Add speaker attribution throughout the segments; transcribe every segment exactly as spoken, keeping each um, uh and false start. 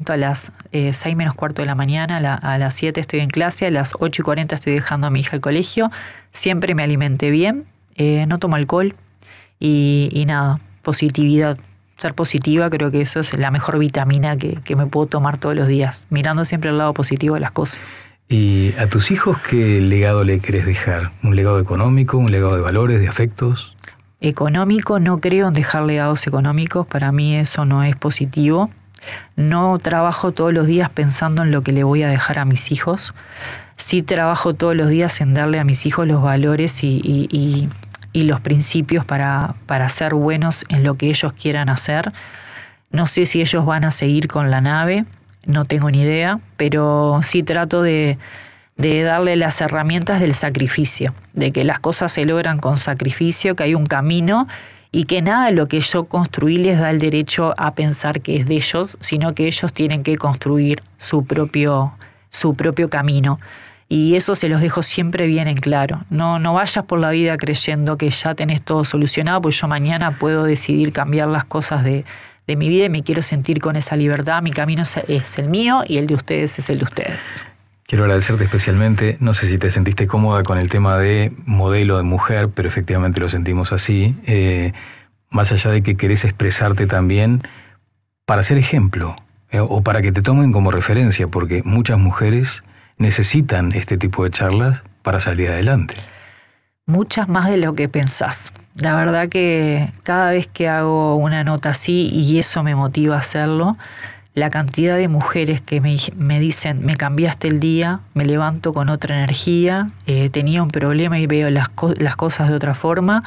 Speaker 1: levanto a las eh, seis menos cuarto de la mañana, a, la, a las siete estoy en clase, a las ocho y cuarenta estoy dejando a mi hija al colegio. Siempre me alimenté bien, eh, no tomo alcohol y, y nada, positividad. Ser positiva, creo que eso es la mejor vitamina que, que me puedo tomar todos los días, mirando siempre el lado positivo de las cosas.
Speaker 2: ¿Y a tus hijos qué legado le querés dejar? ¿Un legado económico, un legado de valores, de afectos?
Speaker 1: Económico, no creo en dejar legados económicos, para mí eso no es positivo. No trabajo todos los días pensando en lo que le voy a dejar a mis hijos. Sí trabajo todos los días en darle a mis hijos los valores y, y, y, y los principios para, para ser buenos en lo que ellos quieran hacer. No sé si ellos van a seguir con la nave, no tengo ni idea, pero sí trato de, de darle las herramientas del sacrificio, de que las cosas se logran con sacrificio, que hay un camino y que nada de lo que yo construí les da el derecho a pensar que es de ellos, sino que ellos tienen que construir su propio, su propio camino. Y eso se los dejo siempre bien en claro. No, no vayas por la vida creyendo que ya tenés todo solucionado, porque yo mañana puedo decidir cambiar las cosas de, de mi vida y me quiero sentir con esa libertad. Mi camino es, es el mío y el de ustedes es el de ustedes.
Speaker 2: Quiero agradecerte especialmente, no sé si te sentiste cómoda con el tema de modelo de mujer, pero efectivamente lo sentimos así, eh, más allá de que querés expresarte también para ser ejemplo, eh, o para que te tomen como referencia, porque muchas mujeres necesitan este tipo de charlas para salir adelante.
Speaker 1: Muchas más de lo que pensás. La verdad que cada vez que hago una nota así, y eso me motiva a hacerlo, la cantidad de mujeres que me, me dicen, me cambiaste el día, me levanto con otra energía, eh, tenía un problema y veo las, co- las cosas de otra forma,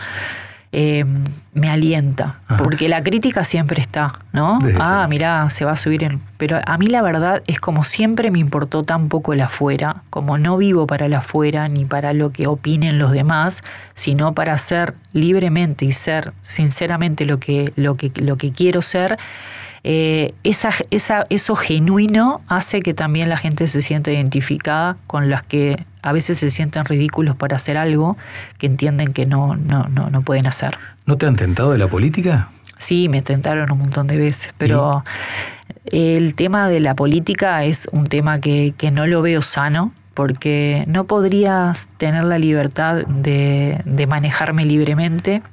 Speaker 1: eh, me alienta. Ajá. Porque la crítica siempre está, ¿no? Desde ah, mirá, se va a subir en... Pero a mí la verdad es como siempre me importó tan poco el afuera, como no vivo para el afuera ni para lo que opinen los demás, sino para ser libremente y ser sinceramente lo que, lo que, lo que quiero ser. Eh, esa, esa, eso genuino hace que también la gente se sienta identificada con las que a veces se sienten ridículos para hacer algo que entienden que no, no, no, no pueden hacer.
Speaker 2: ¿No te han tentado de la política?
Speaker 1: Sí, me tentaron un montón de veces, pero ¿y? El tema de la política es un tema que, que no lo veo sano, porque no podrías tener la libertad de, de manejarme libremente,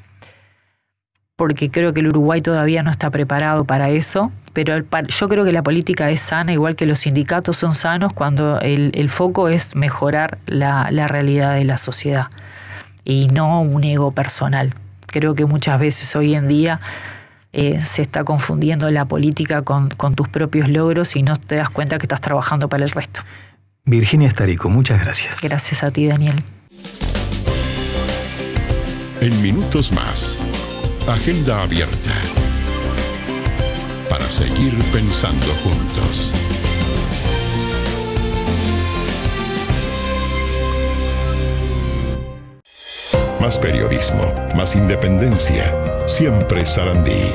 Speaker 1: porque creo que el Uruguay todavía no está preparado para eso, pero el, yo creo que la política es sana, igual que los sindicatos son sanos, cuando el, el foco es mejorar la, la realidad de la sociedad y no un ego personal. Creo que muchas veces hoy en día eh, se está confundiendo la política con, con tus propios logros y no te das cuenta que estás trabajando para el resto.
Speaker 2: Virginia Starico, muchas gracias.
Speaker 1: Gracias a ti, Daniel.
Speaker 3: En minutos más. Agenda abierta para seguir pensando juntos. Más periodismo, más independencia. Siempre Sarandí.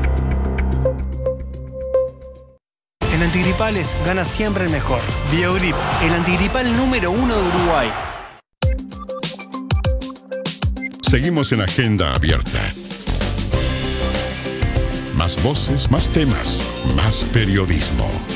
Speaker 4: En antigripales gana siempre el mejor. Biogrip, el antigripal número uno de Uruguay.
Speaker 3: Seguimos en Agenda Abierta. Más voces, más temas, más periodismo.